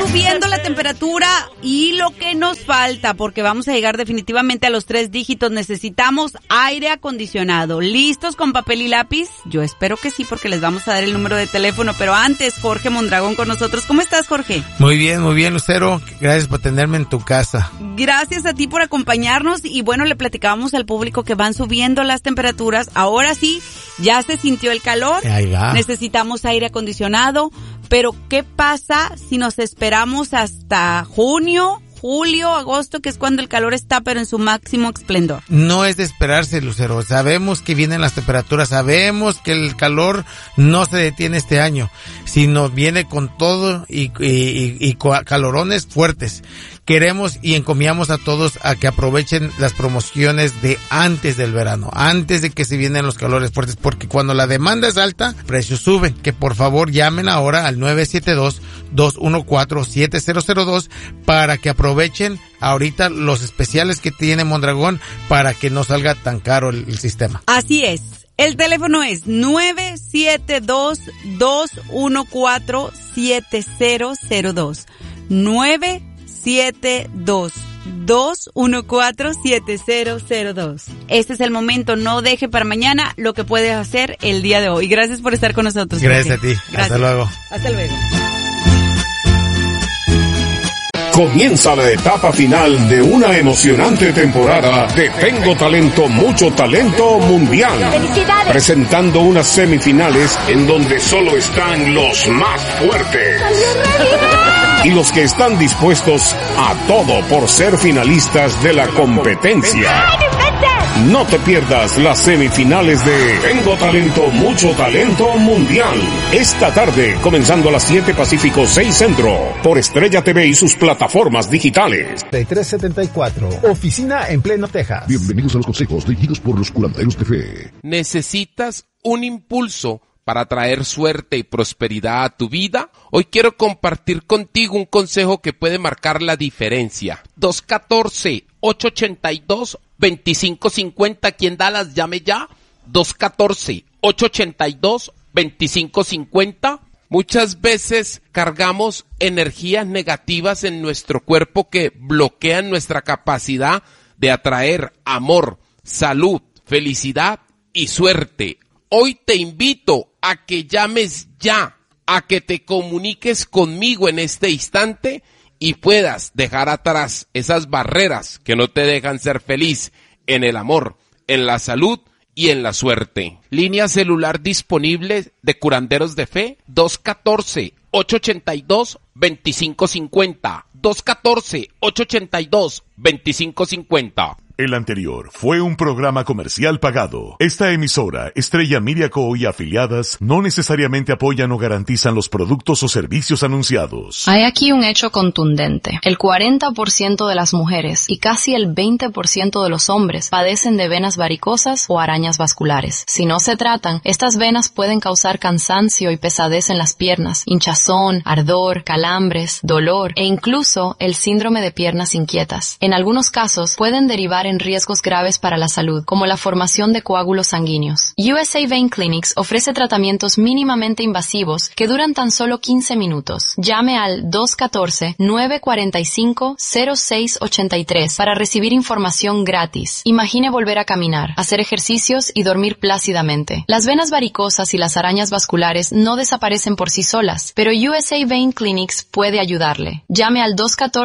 subiendo la temperatura y lo que nos falta, porque vamos a llegar definitivamente a los 3 dígitos, necesitamos aire acondicionado. ¿Listos con papel y lápiz? Yo espero que sí, porque les vamos a dar el número de teléfono, pero antes, Jorge Mondragón con nosotros. ¿Cómo estás, Jorge? Muy bien, Lucero. Gracias por tenerme en tu casa. Gracias a ti por acompañarnos y bueno, le platicábamos al público que van subiendo las temperaturas. Ahora sí, ya se sintió el calor. Ahí va. Necesitamos aire acondicionado, pero ¿qué pasa si nos esperamos hasta junio, julio, agosto, que es cuando el calor está pero en su máximo esplendor? No es de esperarse, Lucero. Sabemos que vienen las temperaturas, sabemos que el calor no se detiene este año, sino viene con todo y calorones fuertes. Queremos y encomiamos a todos a que aprovechen las promociones de antes del verano, antes de que se vienen los calores fuertes, porque cuando la demanda es alta, precios suben. Que por favor llamen ahora al 972-214-7002 para que aprovechen ahorita los especiales que tiene Mondragón para que no salga tan caro el sistema. Así es. El teléfono es 972-214-7002. 972-214-7002. Este es el momento, no deje para mañana lo que puedes hacer el día de hoy. Gracias por estar con nosotros. Gracias a ti. Gracias. Hasta luego. Hasta luego. Comienza la etapa final de una emocionante temporada de Tengo Talento, Mucho Talento Mundial. ¡Felicidades! Presentando unas semifinales en donde solo están los más fuertes. Y los que están dispuestos a todo por ser finalistas de la competencia. No te pierdas las semifinales de Tengo Talento, Mucho Talento Mundial. Esta tarde, comenzando a las 7 Pacífico, 6 Centro, por Estrella TV y sus plataformas digitales. 3374, oficina en Pleno, Texas. Bienvenidos a los consejos dirigidos por los curanderos de fe. ¿Necesitas un impulso para traer suerte y prosperidad a tu vida? Hoy quiero compartir contigo un consejo que puede marcar la diferencia. 214-882-2550. ¿Quién da las llame ya? 214-882-2550. Muchas veces cargamos energías negativas en nuestro cuerpo que bloquean nuestra capacidad de atraer amor, salud, felicidad y suerte. Hoy te invito a que llames ya, a que te comuniques conmigo en este instante y puedas dejar atrás esas barreras que no te dejan ser feliz en el amor, en la salud y en la suerte. Línea celular disponible de Curanderos de Fe, 214-882-2550. 214-882-2550. El anterior fue un programa comercial pagado. Esta emisora, Estrella Media Co. y afiliadas, no necesariamente apoyan o garantizan los productos o servicios anunciados. Hay aquí un hecho contundente. El 40% de las mujeres y casi el 20% de los hombres padecen de venas varicosas o arañas vasculares. Si no se tratan, estas venas pueden causar cansancio y pesadez en las piernas, hinchazón, ardor, calambres, dolor e incluso el síndrome de piernas inquietas. En algunos casos pueden derivar en riesgos graves para la salud, como la formación de coágulos sanguíneos. USA Vein Clinics ofrece tratamientos mínimamente invasivos que duran tan solo 15 minutos. Llame al 214-945-0683 para recibir información gratis. Imagine volver a caminar, hacer ejercicios y dormir plácidamente. Las venas varicosas y las arañas vasculares no desaparecen por sí solas, pero USA Vein Clinics puede ayudarle. Llame al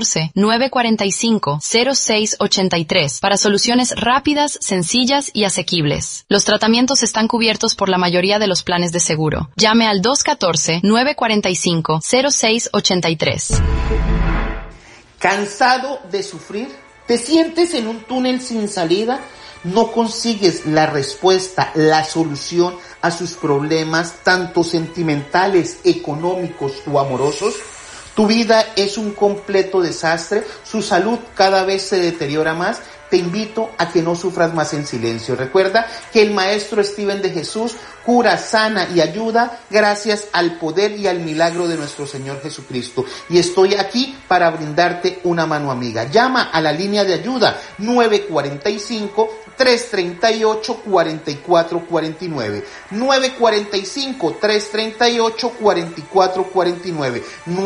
214-945-0683 para soluciones rápidas, sencillas y asequibles. Los tratamientos están cubiertos por la mayoría de los planes de seguro. Llame al 214-945-0683. ¿Cansado de sufrir? ¿Te sientes en un túnel sin salida? ¿No consigues la respuesta, la solución a sus problemas, tanto sentimentales, económicos o amorosos? Tu vida es un completo desastre, su salud cada vez se deteriora más. Te invito a que no sufras más en silencio. Recuerda que el Maestro Steven de Jesús cura, sana y ayuda gracias al poder y al milagro de nuestro Señor Jesucristo. Y estoy aquí para brindarte una mano amiga. Llama a la línea de ayuda 945-338-4449. 945-338-4449.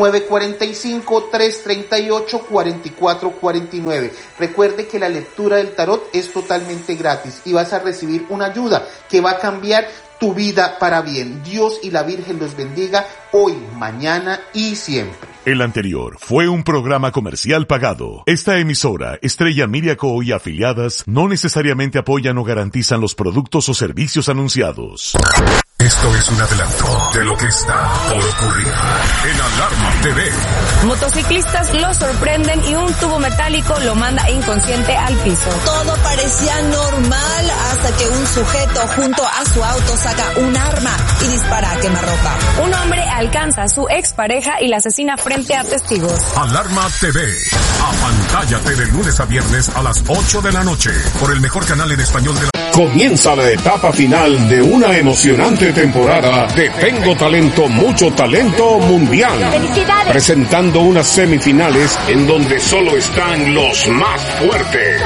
945-338-4449. Recuerde que la lectura del tarot es totalmente gratis y vas a recibir una ayuda que va a cambiar tu vida para bien. Dios y la Virgen los bendiga hoy, mañana y siempre. El anterior fue un programa comercial pagado. Esta emisora, Estrella Miriaco y afiliadas, no necesariamente apoyan o garantizan los productos o servicios anunciados. Esto es un adelanto de lo que está por ocurrir en Alarma TV. Motociclistas lo sorprenden y un tubo metálico lo manda inconsciente al piso. Todo parecía normal hasta que un sujeto junto a su auto saca un arma y dispara a quemarropa. Un hombre alcanza a su expareja y la asesina frente a testigos. Alarma TV. Apantállate de lunes a viernes a las 8 de la noche por el mejor canal en español de la... Comienza la etapa final de una emocionante temporada de Tengo Talento, Mucho Talento Mundial. ¡Felicidades! Presentando unas semifinales en donde solo están los más fuertes.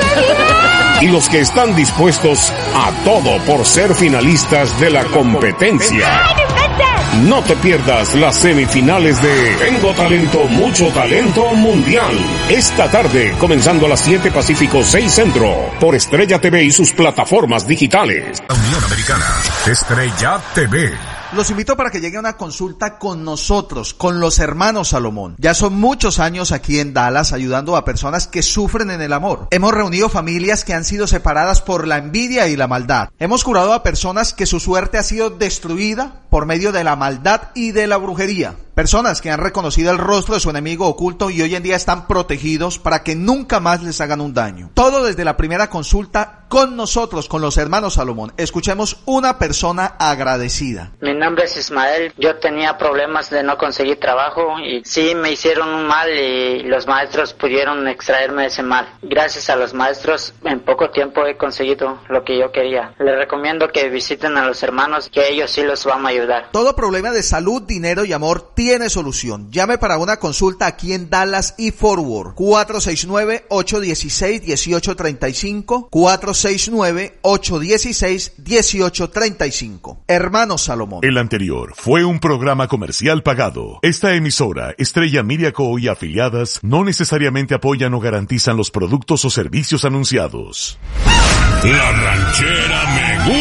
Y los que están dispuestos a todo por ser finalistas de la competencia. No te pierdas las semifinales de Tengo Talento, Mucho Talento Mundial. Esta tarde, comenzando a las 7 Pacífico, 6 Centro, por Estrella TV y sus plataformas digitales. La Unión Americana, Estrella TV. Los invito para que llegue a una consulta con nosotros, con los hermanos Salomón. Ya son muchos años aquí en Dallas ayudando a personas que sufren en el amor. Hemos reunido familias que han sido separadas por la envidia y la maldad. Hemos curado a personas que su suerte ha sido destruida por medio de la maldad y de la brujería. Personas que han reconocido el rostro de su enemigo oculto y hoy en día están protegidos para que nunca más les hagan un daño. Todo desde la primera consulta con nosotros, con los hermanos Salomón. Escuchemos una persona agradecida. Mi nombre es Ismael. Yo tenía problemas de no conseguir trabajo y sí me hicieron un mal y los maestros pudieron extraerme ese mal. Gracias a los maestros en poco tiempo he conseguido lo que yo quería. Les recomiendo que visiten a los hermanos, que ellos sí los van a ayudar. Todo problema de salud, dinero y amor tiene solución. Llame para una consulta aquí en Dallas y Fort Worth. 469-816-1835. 469-816-1835. Hermanos Salomón. El anterior fue un programa comercial pagado. Esta emisora, Estrella Miriaco y afiliadas, no necesariamente apoyan o garantizan los productos o servicios anunciados. La ranchera me gusta.